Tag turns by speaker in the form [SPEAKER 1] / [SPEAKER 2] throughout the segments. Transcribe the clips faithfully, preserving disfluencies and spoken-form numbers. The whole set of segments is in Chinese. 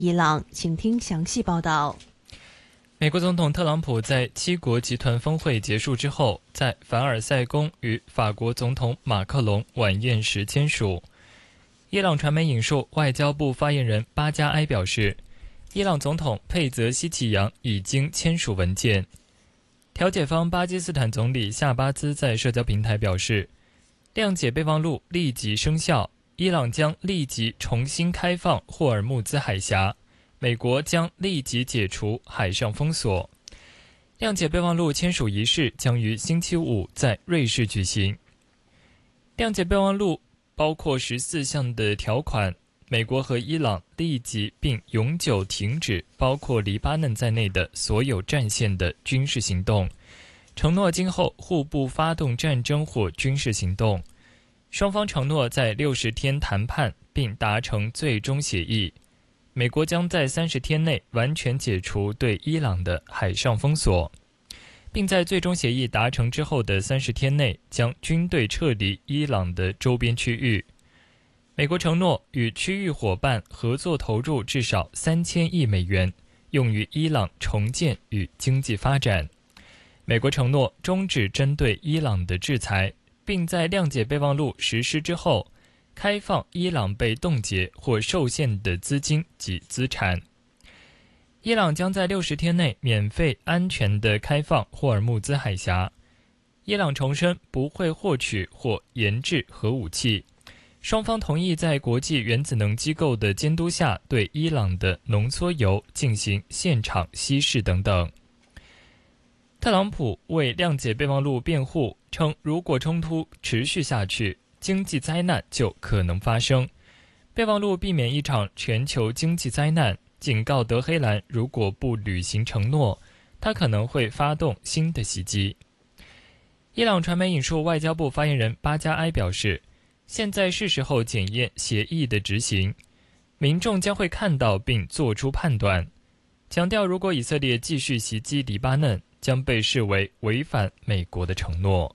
[SPEAKER 1] 伊朗。请听详细报道。
[SPEAKER 2] 美国总统特朗普在七国集团峰会结束之后，在凡尔赛宫与法国总统马克龙晚宴时签署。伊朗传媒引述外交部发言人巴加埃表示，伊朗总统佩泽西奇扬已经签署文件。调解方巴基斯坦总理夏巴兹在社交平台表示，谅解备忘录立即生效，伊朗将立即重新开放霍尔木兹海峡，美国将立即解除海上封锁。谅解备忘录签署仪式将于星期五在瑞士举行。谅解备忘录包括十四项的条款，美国和伊朗立即并永久停止包括黎巴嫩在内的所有战线的军事行动，承诺今后互不发动战争或军事行动。双方承诺在六十天谈判并达成最终协议。美国将在三十天内完全解除对伊朗的海上封锁，并在最终协议达成之后的三十天内将军队撤离伊朗的周边区域。美国承诺与区域伙伴合作投入至少三千亿美元，用于伊朗重建与经济发展。美国承诺终止针对伊朗的制裁，并在谅解备忘录实施之后开放伊朗被冻结或受限的资金及资产。伊朗将在六十天内免费安全地开放霍尔木兹海峡。伊朗重申不会获取或研制核武器。双方同意在国际原子能机构的监督下对伊朗的浓缩铀进行现场稀释等等。特朗普为谅解备忘录辩护，称如果冲突持续下去，经济灾难就可能发生。备忘录避免一场全球经济灾难，警告德黑兰如果不履行承诺，他可能会发动新的袭击。伊朗传媒引述外交部发言人巴加埃表示，现在是时候检验协议的执行，民众将会看到并做出判断，强调如果以色列继续袭击黎巴嫩，将被视为违反美国的承诺。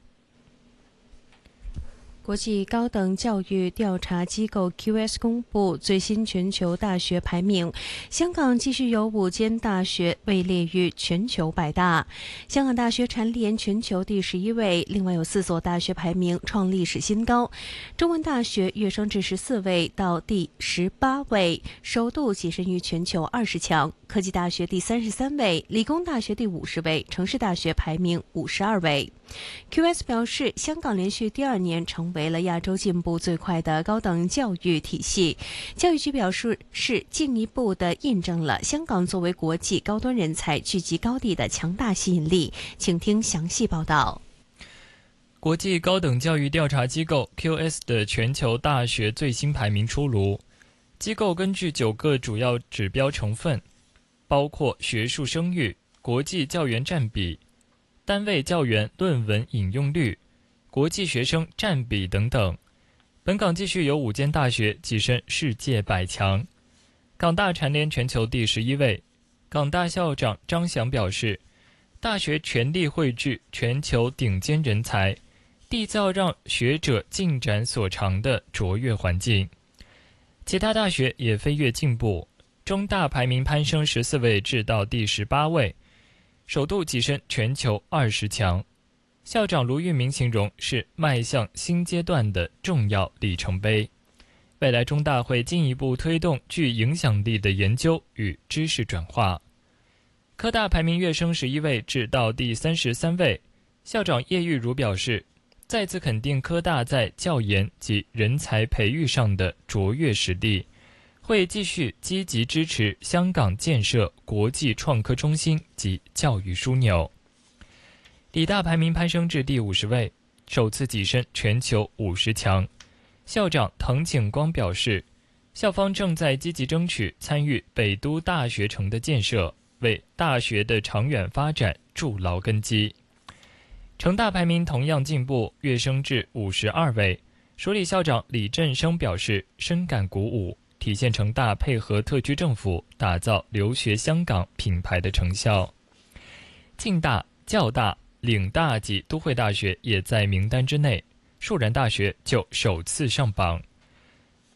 [SPEAKER 1] 国际高等教育调查机构 Q S 公布最新全球大学排名，香港继续有五间大学位列于全球百大，香港大学蝉联全球第十一位，另外有四所大学排名创历史新高，中文大学跃升至十四位到第十八位，首度跻身于全球二十强，科技大学第三十三位，理工大学第五十位，城市大学排名五十二位。Q S 表示，香港连续第二年成为了亚洲进步最快的高等教育体系。教育局表示，是进一步的印证了香港作为国际高端人才聚集高地的强大吸引力。请听详细报道。
[SPEAKER 2] 国际高等教育调查机构 Q S 的全球大学最新排名出炉。机构根据九个主要指标成分，包括学术声誉、国际教员占比、单位教员论文引用率、国际学生占比等等。本港继续有五间大学跻身世界百强，港大蝉联全球第十一位。港大校长张翔表示，大学全力汇聚全球顶尖人才，缔造让学者进展所长的卓越环境。其他大学也飞跃进步，中大排名攀升十四位至到第十八位，首度跻身全球二十强。校长卢玉明形容是迈向新阶段的重要里程碑。未来中大会进一步推动具影响力的研究与知识转化。科大排名跃升十一位至到第三十三位，校长叶玉如表示，再次肯定科大在教研及人才培育上的卓越实力，会继续积极支持香港建设国际创科中心及教育枢纽。理大排名攀升至第五十位，首次跻身全球五十强。校长滕景光表示，校方正在积极争取参与北都大学城的建设，为大学的长远发展筑牢根基。成大排名同样进步，跃升至五十二位。署理校长李振生表示，深感鼓舞，体现成大配合特区政府打造留学香港品牌的成效。浸大、教大、岭大及都会大学也在名单之内，树然大学就首次上榜。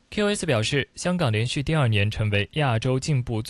[SPEAKER 2] Q S 表示，香港连续第二年成为亚洲进步最